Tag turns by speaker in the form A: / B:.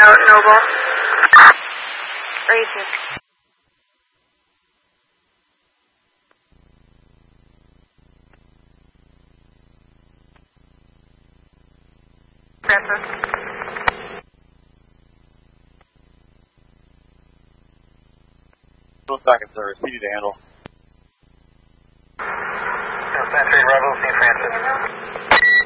A: out, Noble. Racist. Francis.
B: Second service, easy to handle.
C: Century Rebel, St. Francis.